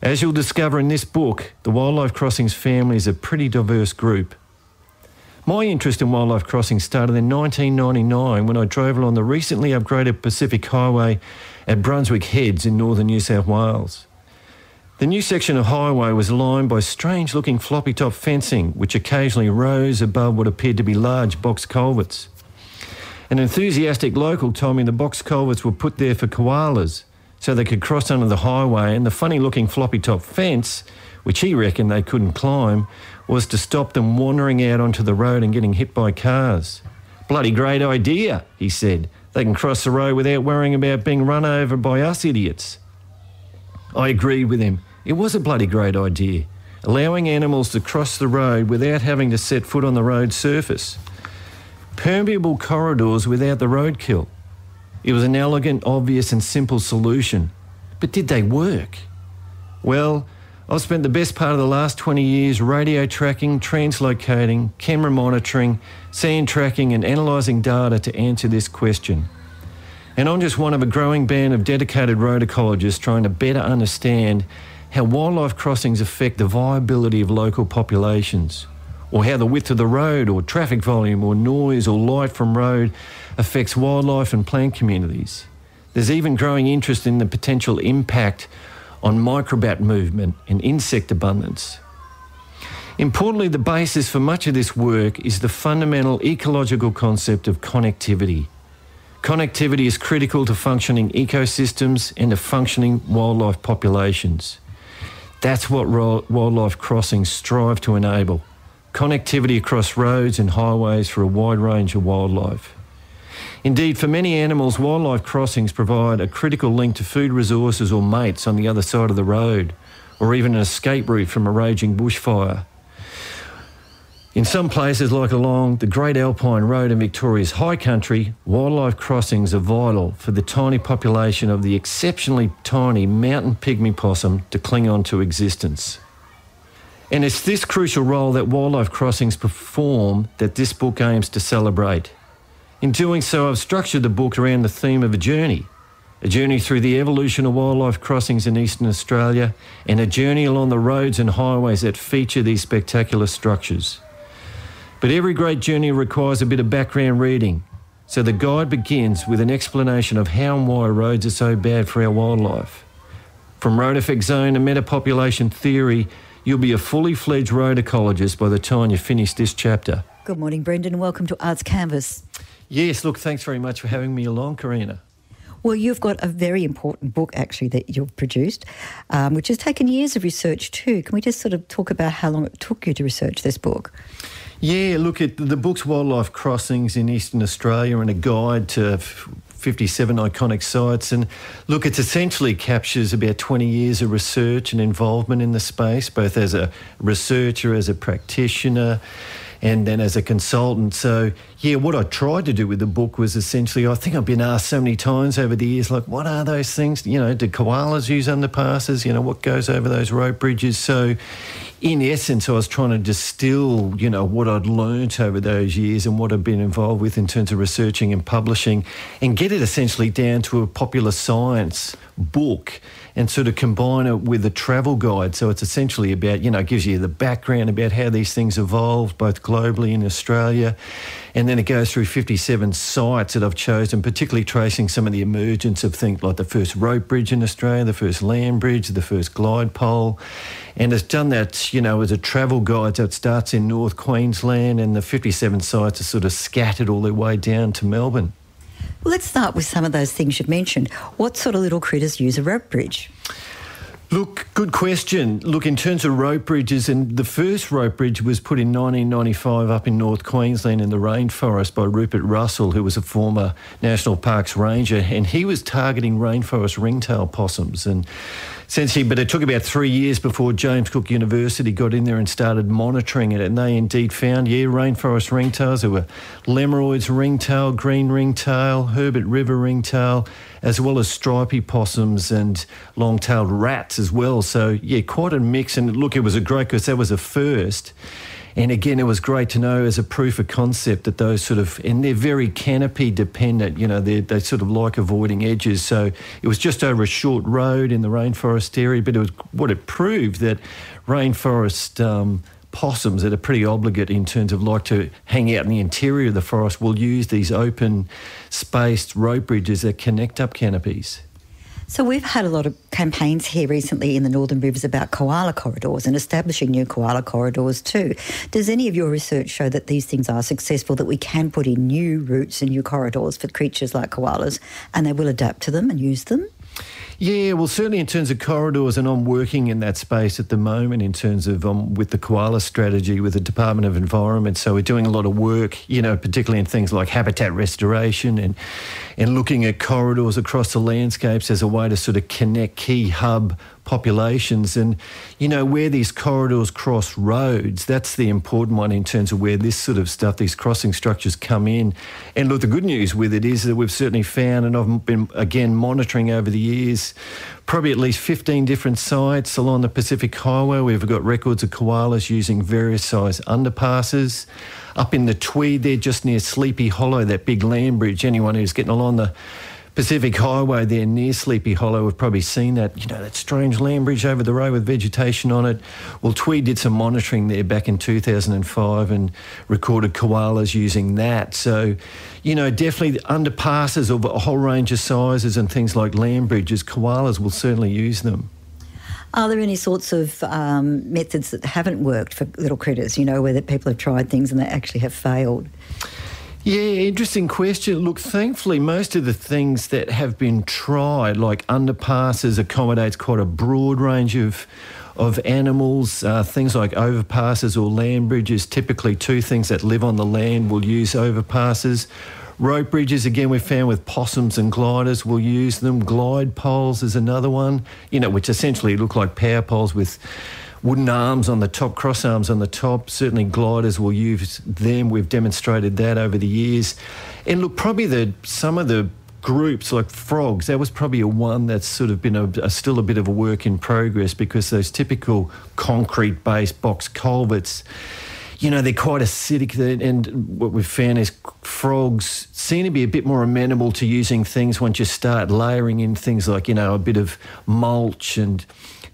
As you'll discover in this book, the Wildlife Crossings family is a pretty diverse group. My interest in Wildlife Crossings started in 1999 when I drove along the recently upgraded Pacific Highway at Brunswick Heads in northern New South Wales. The new section of highway was lined by strange-looking floppy-top fencing, which occasionally rose above what appeared to be large box culverts. An enthusiastic local told me the box culverts were put there for koalas, so they could cross under the highway, and the funny-looking floppy-top fence, which he reckoned they couldn't climb, was to stop them wandering out onto the road and getting hit by cars. "Bloody great idea," he said. "They can cross the road without worrying about being run over by us idiots." I agreed with him. It was a bloody great idea, allowing animals to cross the road without having to set foot on the road surface. Permeable corridors without the roadkill. It was an elegant, obvious and simple solution. But did they work? Well, I've spent the best part of the last 20 years radio tracking, translocating, camera monitoring, sand tracking and analysing data to answer this question. And I'm just one of a growing band of dedicated road ecologists trying to better understand how wildlife crossings affect the viability of local populations, or how the width of the road or traffic volume or noise or light from road affects wildlife and plant communities. There's even growing interest in the potential impact on microbat movement and insect abundance. Importantly, the basis for much of this work is the fundamental ecological concept of connectivity. Connectivity is critical to functioning ecosystems and to functioning wildlife populations. That's what wildlife crossings strive to enable. Connectivity across roads and highways for a wide range of wildlife. Indeed, for many animals, wildlife crossings provide a critical link to food resources or mates on the other side of the road, or even an escape route from a raging bushfire. In some places, like along the Great Alpine Road in Victoria's high country, wildlife crossings are vital for the tiny population of the exceptionally tiny mountain pygmy possum to cling on to existence. And it's this crucial role that wildlife crossings perform that this book aims to celebrate. In doing so, I've structured the book around the theme of a journey through the evolution of wildlife crossings in Eastern Australia, and a journey along the roads and highways that feature these spectacular structures. But every great journey requires a bit of background reading, so the guide begins with an explanation of how and why roads are so bad for our wildlife. From road effect zone and metapopulation theory, you'll be a fully fledged road ecologist by the time you finish this chapter. Good morning, Brendan, and welcome to Arts Canvas. Yes, look, thanks very much for having me along, Karina. Well, you've got a very important book, actually, that you've produced, which has taken years of research too. Can we just sort of talk about how long it took you to research this book? Yeah, look, the book's Wildlife Crossings in Eastern Australia and a guide to 57 iconic sites. And look, it essentially captures about 20 years of research and involvement in the space, both as a researcher, as a practitioner, and then as a consultant. So, yeah, what I tried to do with the book was essentially, I think I've been asked so many times over the years, like, what are those things? You know, do koalas use underpasses? You know, what goes over those rope bridges? So, in essence, I was trying to distill, you know, what I'd learnt over those years and what I'd been involved with in terms of researching and publishing, and get it essentially down to a popular science book and sort of combine it with a travel guide. So it's essentially about, you know, it gives you the background about how these things evolved, both globally and in Australia. And then it goes through 57 sites that I've chosen, particularly tracing some of the emergence of things like the first rope bridge in Australia, the first land bridge, the first glide pole. And it's done that, you know, as a travel guide. So it starts in North Queensland, and the 57 sites are sort of scattered all their way down to Melbourne. Well, let's start with some of those things you've mentioned. What sort of little critters use a rope bridge? Look, good question. Look, in terms of rope bridges, and the first rope bridge was put in 1995 up in North Queensland in the rainforest by Rupert Russell, who was a former National Parks ranger, and he was targeting rainforest ringtail possums. And essentially, but it took about 3 years before James Cook University got in there and started monitoring it, and they indeed found, rainforest ringtails. There were Lemuroid's ringtail, green ringtail, Herbert River ringtail, as well as stripy possums and long-tailed rats as well. So, yeah, quite a mix. And look, it was a great, because that was a first. And again, it was great to know as a proof of concept that those sort of, and they're very canopy dependent, you know, they sort of like avoiding edges. So it was just over a short road in the rainforest area, but it was what it proved that rainforest possums that are pretty obligate in terms of like to hang out in the interior of the forest will use these open spaced rope bridges that connect up canopies. So we've had a lot of campaigns here recently in the Northern Rivers about koala corridors and establishing new koala corridors too. Does any of your research show that these things are successful, that we can put in new routes and new corridors for creatures like koalas and they will adapt to them and use them? Yeah, well, certainly in terms of corridors, and I'm working in that space at the moment in terms of with the koala strategy with the Department of Environment. So we're doing a lot of work, you know, particularly in things like habitat restoration and looking at corridors across the landscapes as a way to sort of connect key hub populations. And, you know, where these corridors cross roads, that's the important one in terms of where this sort of stuff, these crossing structures come in. And look, the good news with it is that we've certainly found, and I've been, again, monitoring over the years, probably at least 15 different sites along the Pacific Highway. We've got records of koalas using various size underpasses. Up in the Tweed there, just near Sleepy Hollow, that big land bridge, anyone who's getting along the Pacific Highway there near Sleepy Hollow have probably seen that, you know, that strange land bridge over the road with vegetation on it. Well, Tweed did some monitoring there back in 2005 and recorded koalas using that. So, you know, definitely underpasses of a whole range of sizes and things like land bridges, koalas will certainly use them. Are there any sorts of methods that haven't worked for little critters, you know, where that people have tried things and they actually have failed? Yeah, interesting question. Look, thankfully, most of the things that have been tried, like underpasses, accommodates quite a broad range of animals. Things like overpasses or land bridges, typically two things that live on the land will use overpasses. Rope bridges, again, we've found with possums and gliders will use them. Glide poles is another one, you know, which essentially look like power poles with wooden arms on the top, cross arms on the top. Certainly gliders will use them. We've demonstrated that over the years. And look, probably some of the groups like frogs, that was probably one that's sort of been still a bit of a work in progress, because those typical concrete-based box culverts, you know, they're quite acidic, and what we've found is frogs seem to be a bit more amenable to using things once you start layering in things like, you know, a bit of mulch and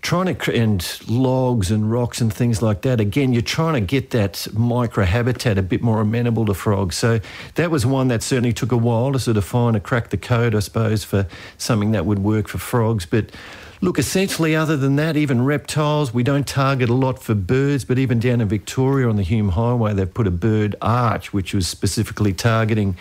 logs and rocks and things like that. Again, you're trying to get that microhabitat a bit more amenable to frogs. So that was one that certainly took a while to sort of find, to crack the code, I suppose, for something that would work for frogs. But look, essentially, other than that, even reptiles, we don't target a lot for birds, but even down in Victoria on the Hume Highway, they've put a bird arch, which was specifically targeting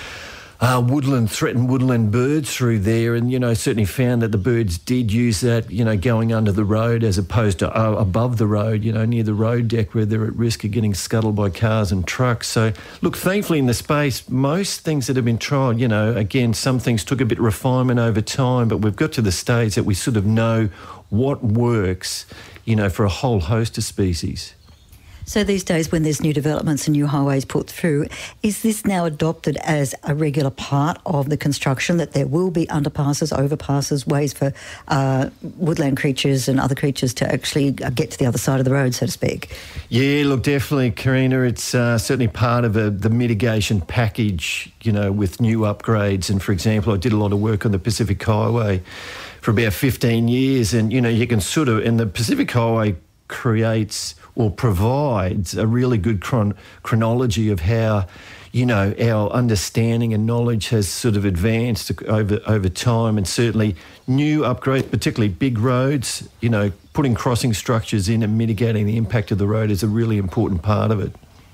threatened woodland birds through there, and, you know, certainly found that the birds did use that, you know, going under the road as opposed to above the road, you know, near the road deck where they're at risk of getting scuttled by cars and trucks. So, look, thankfully in the space, most things that have been tried, you know, again, some things took a bit of refinement over time, but we've got to the stage that we sort of know what works, you know, for a whole host of species. So these days when there's new developments and new highways put through, is this now adopted as a regular part of the construction, that there will be underpasses, overpasses, ways for woodland creatures and other creatures to actually get to the other side of the road, so to speak? Yeah, look, definitely, Karina. It's certainly part of the mitigation package, you know, with new upgrades. And, for example, I did a lot of work on the Pacific Highway for about 15 years. And, you know, you can sort of, and the Pacific Highway creates or provides a really good chronology of how, you know, our understanding and knowledge has sort of advanced over time, and certainly new upgrades, particularly big roads, you know, putting crossing structures in and mitigating the impact of the road is a really important part of it.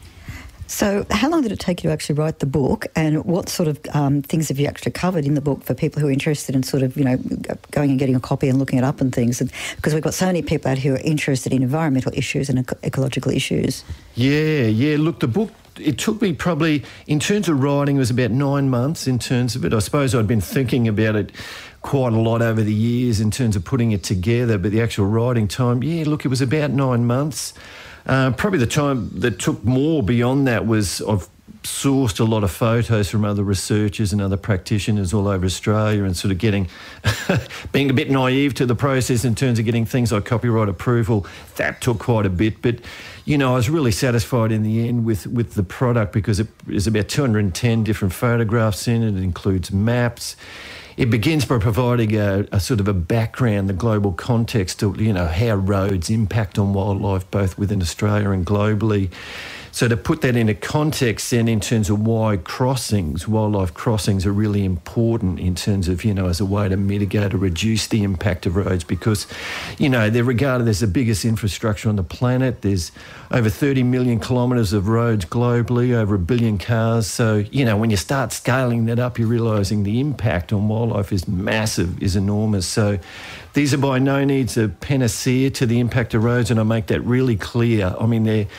So how long did it take you to actually write the book, and what sort of things have you actually covered in the book for people who are interested in sort of, you know, going and getting a copy and looking it up and things? And because we've got so many people out here who are interested in environmental issues and ecological issues. Yeah. Look, the book, it took me probably, in terms of writing, it was about 9 months in terms of it. I suppose I'd been thinking about it quite a lot over the years in terms of putting it together, but the actual writing time, it was about 9 months. Probably the time that took more beyond that was I've sourced a lot of photos from other researchers and other practitioners all over Australia, and sort of being a bit naive to the process in terms of getting things like copyright approval. That took quite a bit, but I was really satisfied in the end with the product, because there's about 210 different photographs in it. It includes maps. It begins by providing a sort of a background, the global context to, how roads impact on wildlife, both within Australia and globally. So to put that into context then, in terms of why wildlife crossings are really important in terms of, as a way to mitigate or reduce the impact of roads, because, they're regarded as the biggest infrastructure on the planet. There's over 30 million kilometres of roads globally, over 1 billion cars. So, when you start scaling that up, you're realising the impact on wildlife is massive, is enormous. So these are by no means a panacea to the impact of roads, and I make that really clear. I mean, they're...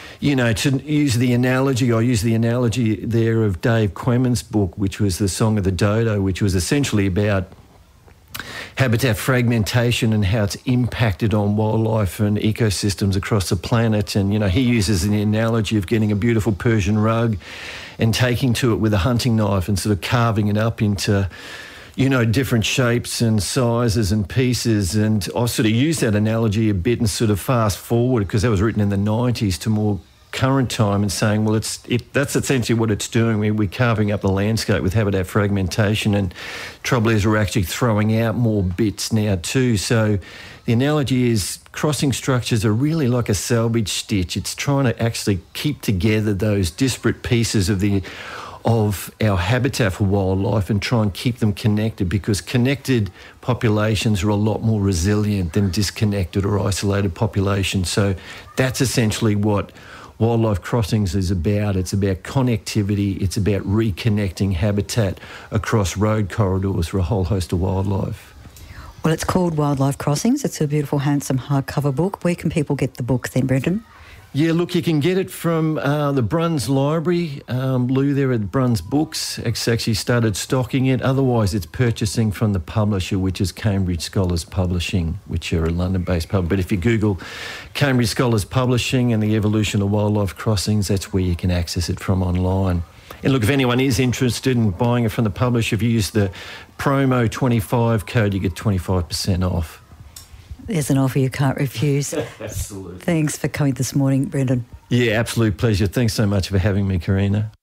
to use the analogy, I use the analogy there of Dave Quammen's book, which was The Song of the Dodo, which was essentially about habitat fragmentation and how it's impacted on wildlife and ecosystems across the planet. And, he uses the analogy of getting a beautiful Persian rug and taking to it with a hunting knife and sort of carving it up into, different shapes and sizes and pieces. And I sort of use that analogy a bit and sort of fast forward, because that was written in the 90s, to more current time, and saying, well, that's essentially what it's doing. We're carving up the landscape with habitat fragmentation, and trouble is we're actually throwing out more bits now too. So the analogy is crossing structures are really like a salvage stitch. It's trying to actually keep together those disparate pieces of our habitat for wildlife and try and keep them connected, because connected populations are a lot more resilient than disconnected or isolated populations. So that's essentially what wildlife crossings is about. It's about connectivity. It's about reconnecting habitat across road corridors for a whole host of wildlife. Well, it's called Wildlife Crossings. It's a beautiful, handsome hardcover book. Where can people get the book then, Brendan? Yeah, look, you can get it from the Bruns Library. Lou there at Bruns Books actually started stocking it. Otherwise, it's purchasing from the publisher, which is Cambridge Scholars Publishing, which are a London-based pub. But if you Google Cambridge Scholars Publishing and the evolution of wildlife crossings, that's where you can access it from online. And look, if anyone is interested in buying it from the publisher, if you use the promo 25 code, you get 25% off. There's an offer you can't refuse. Absolutely. Thanks for coming this morning, Brendan. Yeah, absolute pleasure. Thanks so much for having me, Karina.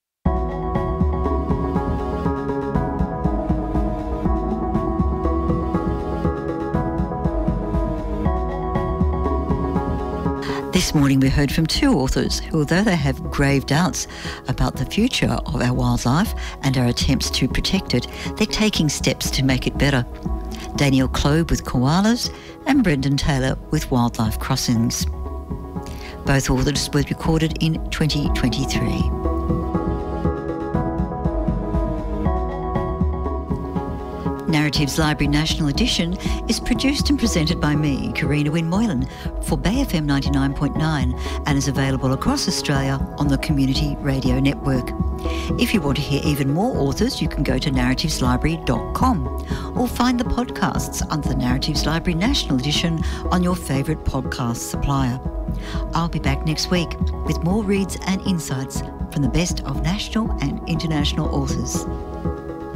This morning we heard from two authors who, although they have grave doubts about the future of our wildlife and our attempts to protect it, they're taking steps to make it better. Danielle Kloeb with Koalas and Brendan Taylor with Wildlife Crossings. Both authors were recorded in 2023. Narratives Library National Edition is produced and presented by me, Karina Wynne Moylan, for Bay FM 99.9 and is available across Australia on the Community Radio Network. If you want to hear even more authors, you can go to narrativeslibrary.com or find the podcasts under the Narratives Library National Edition on your favourite podcast supplier. I'll be back next week with more reads and insights from the best of national and international authors.